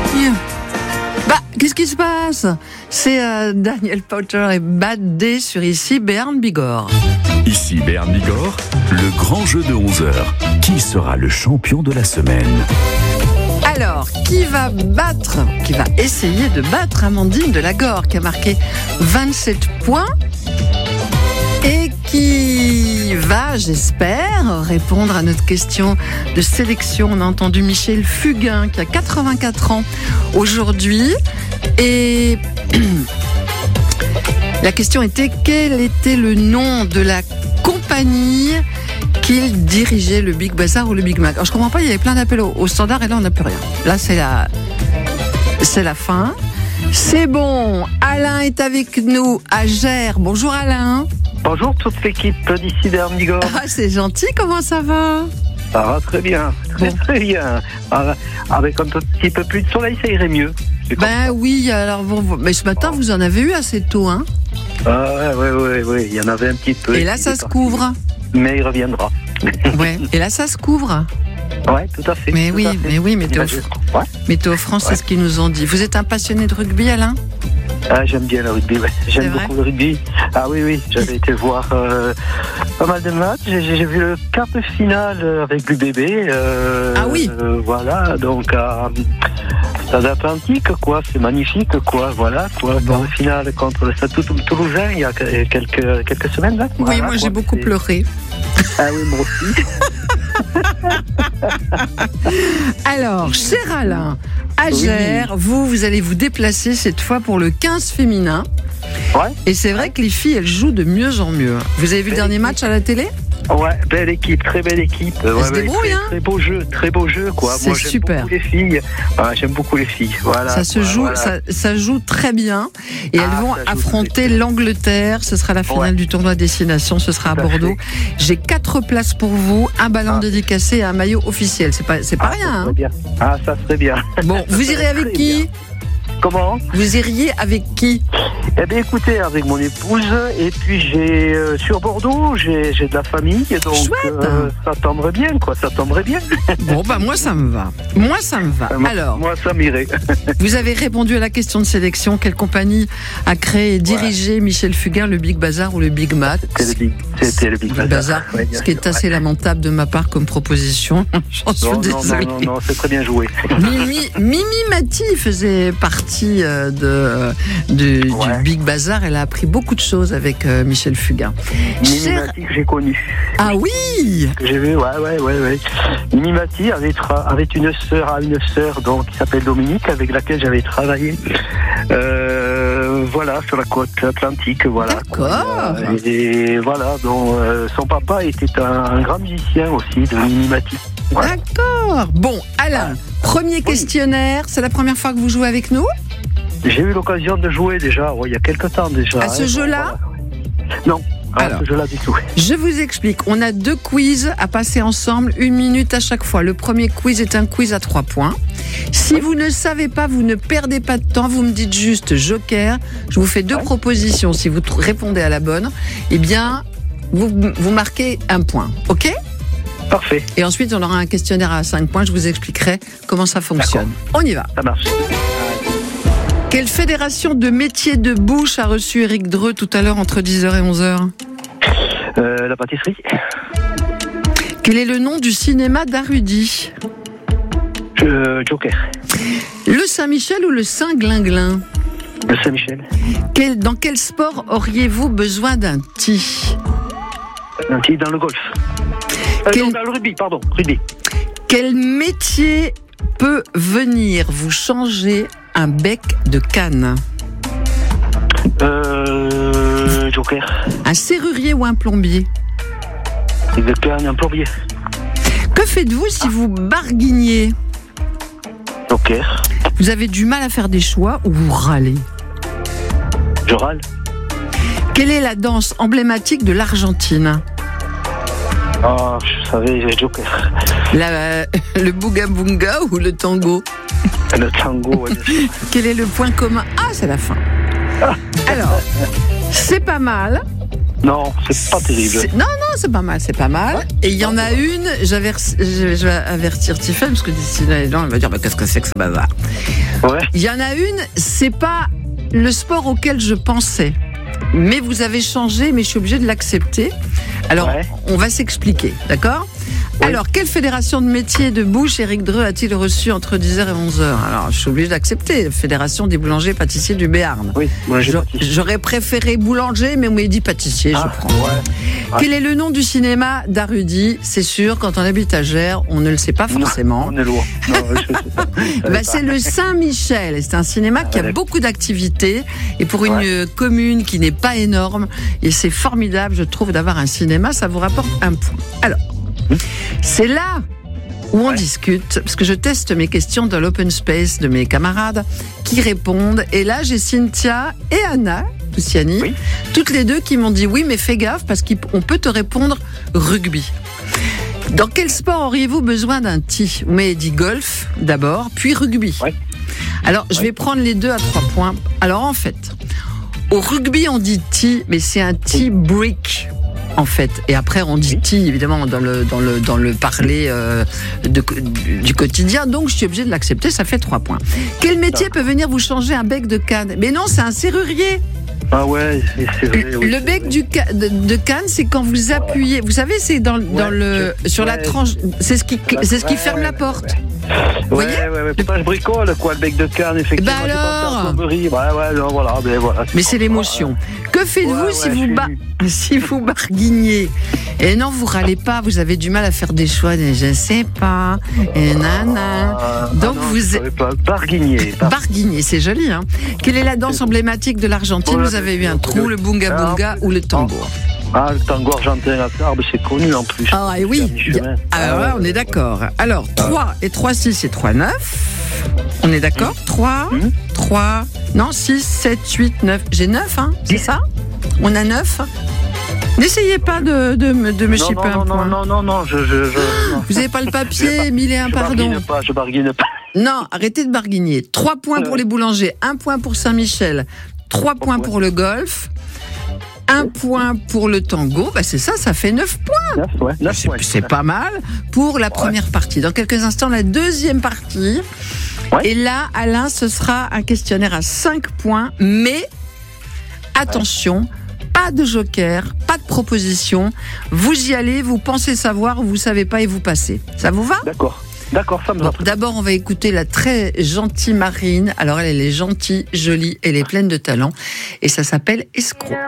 Qu'est-ce qui se passe? C'est Daniel Powter et Bad Day sur ici Béarn Bigorre. Ici Béarn Bigorre, le grand jeu de 11h. Qui sera le champion de la semaine? Alors, qui va essayer de battre Amandine de Lagorre, qui a marqué 27 points et qui va, j'espère, répondre à notre question de sélection. On a entendu Michel Fugain, qui a 84 ans aujourd'hui. Et la question était, quel était le nom de la compagnie qu'il dirigeait, le Big Bazar ou le Big Mac? Alors je comprends pas, il y avait plein d'appels au standard et là on n'a plus rien. Là c'est la fin. C'est bon, Alain est avec nous à Gers. Bonjour Alain. Bonjour toute l'équipe d'ici Béarn Bigorre. Ah, c'est gentil, comment ça va? Ça va très bien, très bien. Avec un petit peu plus de soleil, ça irait mieux. Ben oui, alors mais ce matin vous en avez eu assez tôt, hein? Ouais, il y en avait un petit peu. Et là ça se couvre. Mais il reviendra. Ouais, et là ça se couvre. Ouais, tout à fait. Mais oui, Météo France, c'est ce qu'ils nous ont dit. Vous êtes un passionné de rugby, Alain? Ah, j'aime bien le rugby, ouais. J'aime beaucoup le rugby. Ah oui, j'avais été voir pas mal de matchs. J'ai vu le quart de finale avec l'UBB. Ah oui. Voilà, donc Stade Atlantique, quoi. C'est magnifique, quoi. Voilà, quoi. Dans le final contre le Stade Toulousain, il y a quelques semaines, là. Oui, voilà, moi j'ai beaucoup pleuré. Ah oui, moi aussi. Alors, cher Alain, à Gers, vous allez vous déplacer cette fois pour le 15 féminin. Ouais. Et c'est vrai que les filles, elles jouent de mieux en mieux. Vous avez vu le dernier match à la télé? Ouais, belle équipe, très belle équipe. Elles se débrouillent, hein? Très beau jeu, quoi. C'est super. J'aime beaucoup les filles. Voilà. Ça joue très bien. Et elles vont affronter l'Angleterre. Ce sera la finale du tournoi Destination. Ce sera à Bordeaux. J'ai 4 places pour vous, un ballon dédicacé et un maillot officiel. C'est pas rien, hein? Bien. Ah, ça serait bien. Bon, vous irez avec qui? Comment? Vous iriez avec qui? Eh bien, écoutez, avec mon épouse, et puis j'ai sur Bordeaux, j'ai de la famille, donc ça tomberait bien, quoi, ça tomberait bien. Bon, bah moi ça me va. Alors, moi ça m'irait. Vous avez répondu à la question de sélection. Quelle compagnie a créé et dirigé Michel Fugain, le Big Bazar ou le Big Mac? C'était le Big Bazar. Ouais, ce qui est assez lamentable de ma part comme proposition. J'en suis désolé. Non, c'est très bien joué. Mimi Mati faisait partie du Big Bazar. Elle a appris beaucoup de choses avec Michel Fugain. Mimi Mati que j'ai connu. Ah oui. Que j'ai vu, ouais. Mimi Mati avait une sœur donc qui s'appelle Dominique, avec laquelle j'avais travaillé. Voilà, sur la côte atlantique, voilà. D'accord. Et voilà, donc son papa était un grand musicien aussi de Mimi Mati. Voilà. D'accord. Bon, Alain, premier questionnaire. C'est la première fois que vous jouez avec nous? J'ai eu l'occasion de jouer déjà, il y a quelques temps déjà. À ce jeu-là? Non. Alors, ce jeu-là du tout. Je vous explique. On a 2 quiz à passer ensemble, 1 minute à chaque fois. Le premier quiz est un quiz à 3 points. Si vous ne savez pas, vous ne perdez pas de temps. Vous me dites juste joker. Je vous fais 2 propositions. Si vous répondez à la bonne, eh bien, vous marquez 1 point. OK? Parfait. Et ensuite, on aura un questionnaire à 5 points. Je vous expliquerai comment ça fonctionne. D'accord. On y va. Ça marche. Quelle fédération de métiers de bouche a reçu Éric Dreux tout à l'heure entre 10h et 11h? La pâtisserie. Quel est le nom du cinéma d'Arudi? Joker. Le Saint-Michel ou le Saint-Glinglin? Le Saint-Michel. Dans quel sport auriez-vous besoin d'un tee? Un tee dans le golf. Non, dans le rugby, pardon. Rugby. Quel métier peut venir vous changer un bec de canne? Joker. Un serrurier ou un plombier? Un plombier. Que faites-vous si vous barguignez? Joker. Vous avez du mal à faire des choix ou vous râlez? Je râle. Quelle est la danse emblématique de l'Argentine? Ah, je savais, Joker. Le booga boonga ou le tango? Le tango, ouais. Quel est le point commun? Ah, c'est la fin. Alors, c'est pas mal. Non, c'est pas terrible. Non, c'est pas mal. Ouais. Et il y en a une, je vais avertir Tiffany, parce que d'ici là, elle va dire, qu'est-ce que c'est que ce bazar? Ouais. Il y en a une, c'est pas le sport auquel je pensais. Mais vous avez changé, mais je suis obligée de l'accepter. Alors, Ouais. on va s'expliquer, d'accord ? Oui. Alors, quelle fédération de métiers de bouche Éric Dreux a-t-il reçu entre 10h et 11h ? Alors, je suis obligée d'accepter. Fédération des boulangers pâtissiers du Béarn. Oui, moi j'ai pâtissier. J'aurais préféré boulanger, mais on m'a dit pâtissier, je prends. Ouais. Quel est le nom du cinéma d'Arudi ? C'est sûr, quand on habite à Gers, on ne le sait pas forcément. On est loin. Non, je sais pas. Bah, c'est le Saint-Michel. C'est un cinéma qui a ouais. beaucoup d'activités. Et pour une commune qui n'est pas énorme, et c'est formidable, je trouve, d'avoir un cinéma, ça vous rapporte un point. Alors, c'est là où on discute, parce que je teste mes questions dans l'open space de mes camarades qui répondent. Et là, j'ai Cynthia et Anna Luciani, Oui. toutes les deux qui m'ont dit oui, mais fais gaffe, parce qu'on peut te répondre rugby. Dans quel sport auriez-vous besoin d'un tee ? Vous m'avez dit golf d'abord, puis rugby. Ouais. Alors, je vais prendre les deux à 3 points. Alors, en fait, au rugby, on dit tee, mais c'est un tee break. En fait, et après on dit tee évidemment dans le parler du quotidien, donc je suis obligée de l'accepter, ça fait 3 points. Quel métier peut venir vous changer un bec de canne ? Mais non, c'est un serrurier. Ah ouais, c'est vrai. Oui, Le bec de canne, c'est quand vous appuyez. Vous savez, c'est sur la tranche. C'est ce qui ferme la porte. Vous voyez ? Ouais. Pas je bricole, quoi, le bec de canne, effectivement. Bah alors voilà. Mais c'est l'émotion. Que faites-vous si vous barguignez ? Et non, vous râlez pas, vous avez du mal à faire des choix, je sais pas, et nana. Donc vous êtes... Barguigner, c'est joli, hein. Quelle est la danse emblématique de l'Argentine ? Vous avez eu un trou, le bunga bunga ou le tango ? Ah, le tango argentin, la table, c'est connu en plus. Ah, et oui. Alors là, on est d'accord. Alors, 3 et 3, 6 et 3, 9. On est d'accord ? 3, 6, 7, 8, 9. J'ai 9, hein ? C'est ça ? On a 9 ? N'essayez pas de me chipper un point. Non, Vous n'avez pas le papier, 1001, pardon. Je barguine pas. Non, arrêtez de barguigner. 3 points pour les boulangers, 1 point pour Saint-Michel, 3 points pour le golf, 1 point pour le tango. Bah c'est ça, ça fait 9 points. 9 points. C'est pas mal pour la première partie. Dans quelques instants, la deuxième partie. Ouais. Et là, Alain, ce sera un questionnaire à 5 points, mais attention, pas de joker, pas de proposition. Vous y allez, vous pensez savoir, vous savez pas et vous passez. Ça vous va ? D'accord, ça me va. D'abord, on va écouter la très gentille Marine. Alors, elle est gentille, jolie, elle est pleine de talent. Et ça s'appelle Escroc.